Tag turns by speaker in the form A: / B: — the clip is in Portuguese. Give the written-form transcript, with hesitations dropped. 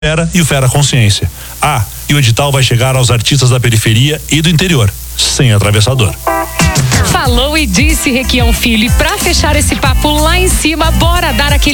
A: Fera e o Fera Consciência. E o edital vai chegar aos artistas da periferia e do interior, sem atravessador.
B: Falou e disse Requião Filho. E pra fechar esse papo lá em cima, bora dar aquele